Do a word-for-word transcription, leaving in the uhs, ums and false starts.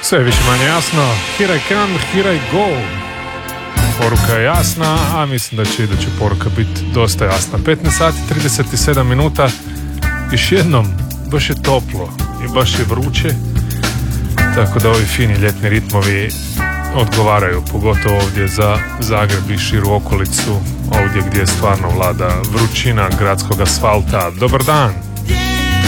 Sve je više manje jasno. Here I come, here I go. Poruka je jasna, a mislim da će iduća poruka biti dosta jasna. petnaest sati trideset sedam minuta. Još jednom, baš je toplo i baš je vruće. Tako da ovi fini ljetni ritmovi odgovaraju, pogotovo ovdje za Zagreb i širu okolicu, ovdje gdje stvarno vlada vrućina gradskog asfalta. Dobar dan!